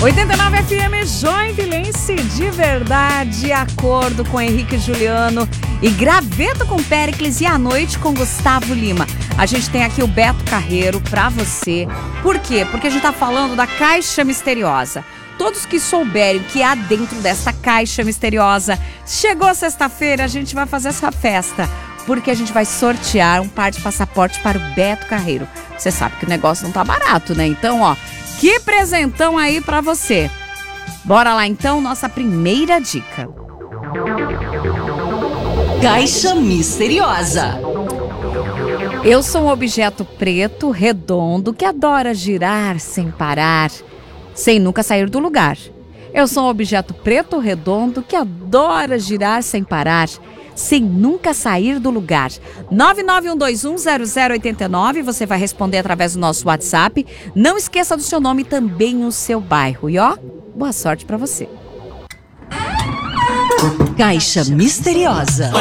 89 FM Joinvilense, de verdade, acordo com Henrique e Juliano e graveto com Péricles e à noite com Gustavo Lima. A gente tem aqui o Beto Carreiro pra você. Por quê? Porque a gente tá falando da Caixa Misteriosa. Todos que souberem o que há dentro dessa Caixa Misteriosa, chegou sexta-feira, a gente vai fazer essa festa. Porque a gente vai sortear um par de passaporte para o Beto Carreiro. Você sabe que o negócio não tá barato, né? Então, ó, que presentão aí pra você. Bora lá então, nossa primeira dica. Caixa Misteriosa. Eu sou um objeto preto, redondo, que adora girar sem parar, sem nunca sair do lugar. Eu sou um objeto preto, redondo, que adora girar sem parar, sem nunca sair do lugar. 991210089, você vai responder através do nosso WhatsApp. Não esqueça do seu nome e também o seu bairro. E ó, boa sorte pra você. Caixa Misteriosa.